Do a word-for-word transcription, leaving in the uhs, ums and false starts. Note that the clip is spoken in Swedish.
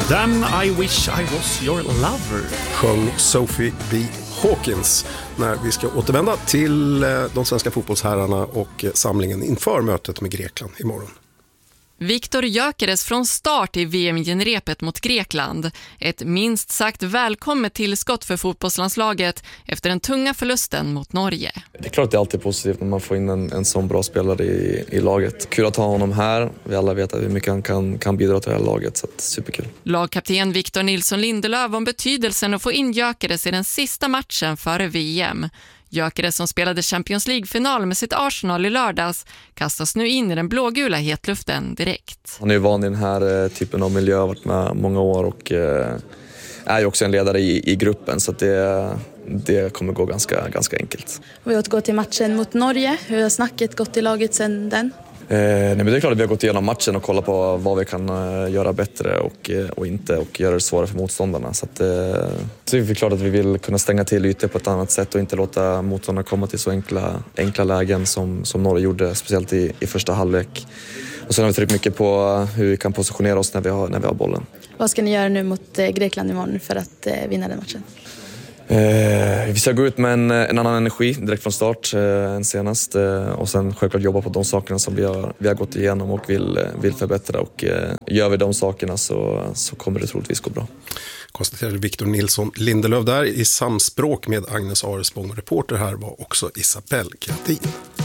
Then I wish I was your lover, sjöng Sophie B. Hawkins när vi ska återvända till de svenska fotbollsherrarna och samlingen inför mötet med Grekland imorgon. Viktor Gyökeres från start i V M-genrepet mot Grekland. Ett minst sagt välkommet tillskott för fotbollslandslaget efter den tunga förlusten mot Norge. Det är klart att det är alltid positivt när man får in en, en sån bra spelare i, i laget. Kul att ha honom här. Vi alla vet hur mycket han kan, kan bidra till det här laget, så att, superkul. Lagkapten Victor Nilsson Lindelöf om betydelsen att få in Gyökeres i den sista matchen före V M. Gyökeres som spelade Champions League-final med sitt Arsenal i lördags kastas nu in i den blågula hetluften direkt. Han är ju van i den här typen av miljö, har varit med många år och eh, är ju också en ledare i, i gruppen, så att det, det kommer gå ganska, ganska enkelt. Vi återgår till matchen mot Norge. Hur har snacket gått i laget sedan den? Eh, nej, men det är klart att vi har gått igenom matchen och kollat på vad vi kan eh, göra bättre och, eh, och inte, och göra det svårare för motståndarna. Så, att, eh, så är det klart att vi vill kunna stänga till ytor på ett annat sätt och inte låta motståndarna komma till så enkla, enkla lägen som, som Norge gjorde, speciellt i, i första halvlek. Och sen har vi tryckt mycket på hur vi kan positionera oss när vi har, när vi har bollen. Vad ska ni göra nu mot eh, Grekland imorgon för att eh, vinna den matchen? Eh, vi ska gå ut med en, en annan energi direkt från start eh, än senast eh, och sen självklart jobba på de sakerna som vi har, vi har gått igenom och vill, vill förbättra, och eh, gör vi de sakerna så, så kommer det troligtvis gå bra. Konstaterade Victor Nilsson Lindelöf där i samspråk med Agnes Aresbong, och reporter här var också Isabelle Gradin.